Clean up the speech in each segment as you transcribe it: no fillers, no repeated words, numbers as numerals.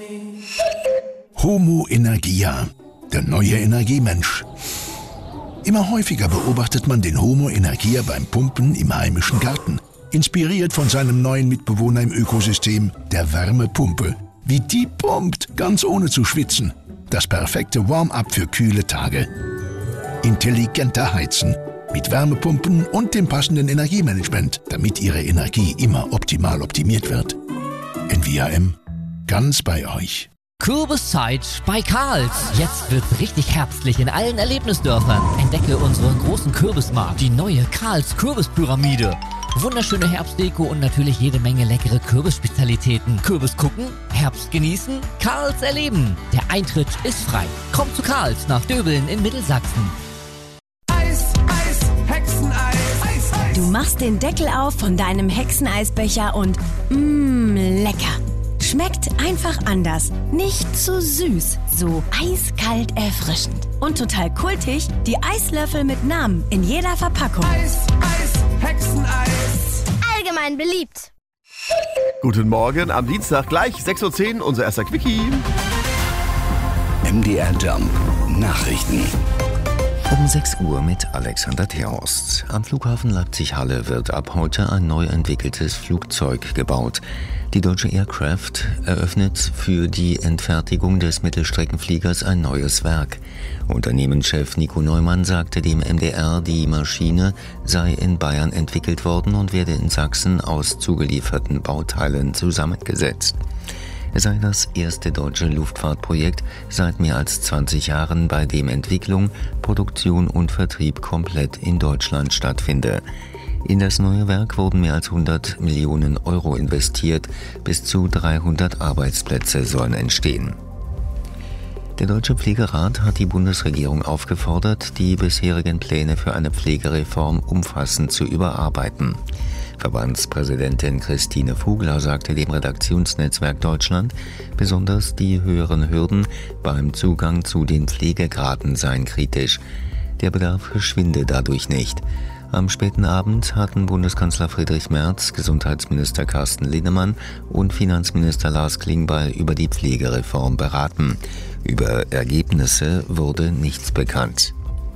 Homo Energia, der neue Energiemensch. Immer häufiger beobachtet man den Homo Energia beim Pumpen im heimischen Garten. Inspiriert von seinem neuen Mitbewohner im Ökosystem, der Wärmepumpe. Wie die pumpt, ganz ohne zu schwitzen. Das perfekte Warm-up für kühle Tage. Intelligenter Heizen. Mit Wärmepumpen und dem passenden Energiemanagement, damit Ihre Energie immer optimal optimiert wird. NVRM, ganz bei euch. Kürbiszeit bei Karls. Jetzt wird's richtig herbstlich in allen Erlebnisdörfern. Entdecke unseren großen Kürbismarkt, die neue Karls Kürbispyramide. Wunderschöne Herbstdeko und natürlich jede Menge leckere Kürbisspezialitäten. Kürbis gucken, Herbst genießen, Karls erleben. Der Eintritt ist frei. Kommt zu Karls nach Döbeln in Mittelsachsen. Du machst den Deckel auf von deinem Hexeneisbecher und lecker. Schmeckt einfach anders. Nicht zu süß, so eiskalt erfrischend. Und total kultig, die Eislöffel mit Namen in jeder Verpackung. Hexeneis. Allgemein beliebt. Guten Morgen, am Dienstag gleich 6:10 Uhr, unser erster Quickie. MDR Jump Nachrichten. Um 6 Uhr mit Alexander Terhorst. Am Flughafen Leipzig-Halle wird ab heute ein neu entwickeltes Flugzeug gebaut. Die Deutsche Aircraft eröffnet für die Entfertigung des Mittelstreckenfliegers ein neues Werk. Unternehmenschef Nico Neumann sagte dem MDR, die Maschine sei in Bayern entwickelt worden und werde in Sachsen aus zugelieferten Bauteilen zusammengesetzt. Es sei das erste deutsche Luftfahrtprojekt seit mehr als 20 Jahren, bei dem Entwicklung, Produktion und Vertrieb komplett in Deutschland stattfinde. In das neue Werk wurden mehr als 100 Millionen Euro investiert, bis zu 300 Arbeitsplätze sollen entstehen. Der Deutsche Pflegerat hat die Bundesregierung aufgefordert, die bisherigen Pläne für eine Pflegereform umfassend zu überarbeiten. Verbandspräsidentin Christine Vogler sagte dem Redaktionsnetzwerk Deutschland, besonders die höheren Hürden beim Zugang zu den Pflegegraden seien kritisch. Der Bedarf verschwinde dadurch nicht. Am späten Abend hatten Bundeskanzler Friedrich Merz, Gesundheitsminister Carsten Linnemann und Finanzminister Lars Klingbeil über die Pflegereform beraten. Über Ergebnisse wurde nichts bekannt.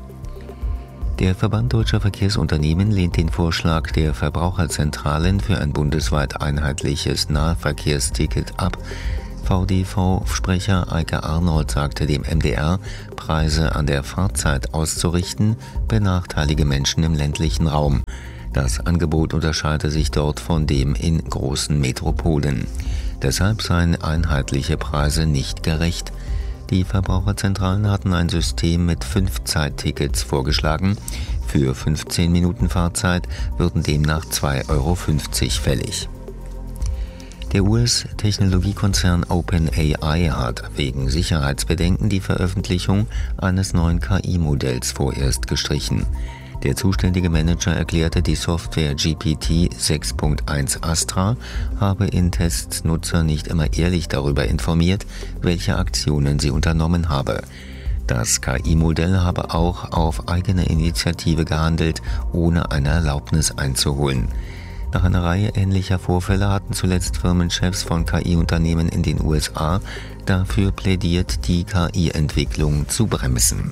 Der Verband Deutscher Verkehrsunternehmen lehnt den Vorschlag der Verbraucherzentralen für ein bundesweit einheitliches Nahverkehrsticket ab. VDV-Sprecher Eike Arnold sagte dem MDR, Preise an der Fahrzeit auszurichten, benachteilige Menschen im ländlichen Raum. Das Angebot unterscheide sich dort von dem in großen Metropolen. Deshalb seien einheitliche Preise nicht gerecht. Die Verbraucherzentralen hatten ein System mit 5 Zeittickets vorgeschlagen. Für 15 Minuten Fahrzeit würden demnach 2,50 Euro fällig. Der US-Technologiekonzern OpenAI hat wegen Sicherheitsbedenken die Veröffentlichung eines neuen KI-Modells vorerst gestrichen. Der zuständige Manager erklärte, die Software GPT 6.1 Astra habe in Tests Nutzer nicht immer ehrlich darüber informiert, welche Aktionen sie unternommen habe. Das KI-Modell habe auch auf eigene Initiative gehandelt, ohne eine Erlaubnis einzuholen. Nach einer Reihe ähnlicher Vorfälle hatten zuletzt Firmenchefs von KI-Unternehmen in den USA dafür plädiert, die KI-Entwicklung zu bremsen.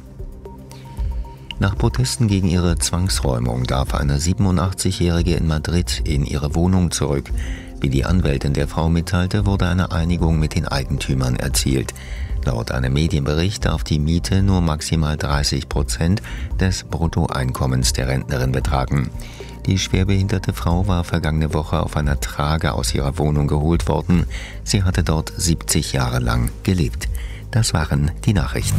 Nach Protesten gegen ihre Zwangsräumung darf eine 87-Jährige in Madrid in ihre Wohnung zurück. Wie die Anwältin der Frau mitteilte, wurde eine Einigung mit den Eigentümern erzielt. Laut einem Medienbericht darf die Miete nur maximal 30% des Bruttoeinkommens der Rentnerin betragen. Die schwerbehinderte Frau war vergangene Woche auf einer Trage aus ihrer Wohnung geholt worden. Sie hatte dort 70 Jahre lang gelebt. Das waren die Nachrichten.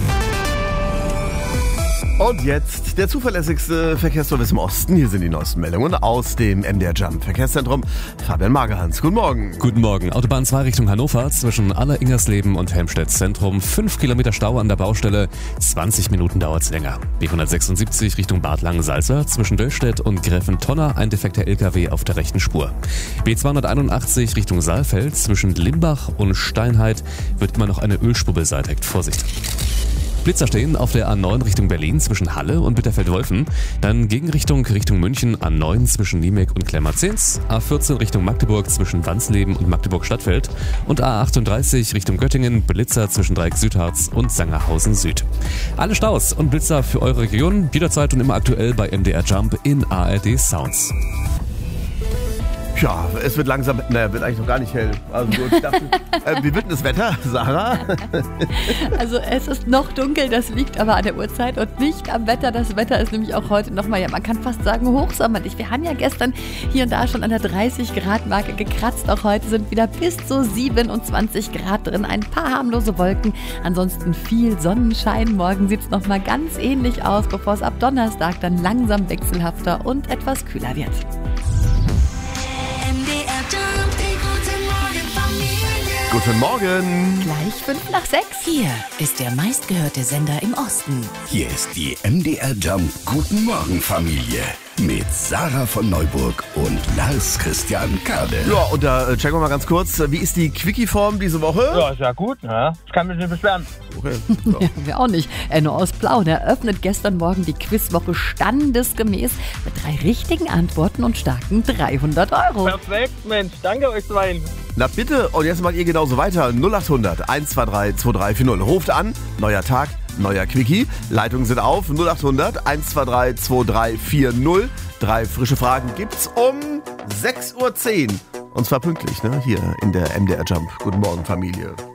Und jetzt der zuverlässigste Verkehrsservice im Osten. Hier sind die neuesten Meldungen aus dem MDR Jump Verkehrszentrum. Fabian Magerhans, guten Morgen. Guten Morgen. Autobahn 2 Richtung Hannover zwischen Aller-Ingersleben und Helmstedt Zentrum. 5 Kilometer Stau an der Baustelle. 20 Minuten dauert's länger. B176 Richtung Bad Langensalza zwischen Döllstedt und Gräfentonner. Ein defekter LKW auf der rechten Spur. B281 Richtung Saalfeld zwischen Limbach und Steinheit wird immer noch eine Ölspur beseitigt. Vorsicht. Blitzer stehen auf der A9 Richtung Berlin zwischen Halle und Bitterfeld-Wolfen. Dann Gegenrichtung Richtung München A9 zwischen Niemek und Klemmerzins. A14 Richtung Magdeburg zwischen Wansleben und Magdeburg-Stadtfeld. Und A38 Richtung Göttingen, Blitzer zwischen Dreieck Südharz und Sangerhausen Süd. Alle Staus und Blitzer für eure Region jederzeit und immer aktuell bei MDR Jump in ARD Sounds. Ja, es wird langsam, wird eigentlich noch gar nicht hell. Also ich dachte, wie wird denn das Wetter, Sarah? Also es ist noch dunkel, das liegt aber an der Uhrzeit und nicht am Wetter. Das Wetter ist nämlich auch heute nochmal, ja, man kann fast sagen, hochsommerlich. Wir haben ja gestern hier und da schon an der 30-Grad-Marke gekratzt. Auch heute sind wieder bis zu 27 Grad drin. Ein paar harmlose Wolken, ansonsten viel Sonnenschein. Morgen sieht es nochmal ganz ähnlich aus, bevor es ab Donnerstag dann langsam wechselhafter und etwas kühler wird. Guten Morgen. Gleich 5:05. Hier ist der meistgehörte Sender im Osten. Hier ist die MDR Jump Guten Morgen Familie mit Sarah von Neuburg und Lars Christian Kade. Ja, und da checken wir mal ganz kurz, wie ist die Quickie-Form diese Woche? Ja, ist ja gut, ne? Ich kann mich nicht beschweren. Okay. Ja, wir auch nicht. Nur aus Plauen eröffnet gestern Morgen die Quizwoche standesgemäß mit 3 richtigen Antworten und starken 300 €. Perfekt, Mensch. Danke euch beiden. Na bitte, und jetzt macht ihr genauso weiter. 0800 123 2340. Ruft an, neuer Tag, neuer Quickie. Leitungen sind auf, 0800 123 2340. 3 frische Fragen gibt's um 6:10 Uhr. Und zwar pünktlich, ne? Hier in der MDR Jump. Guten Morgen, Familie.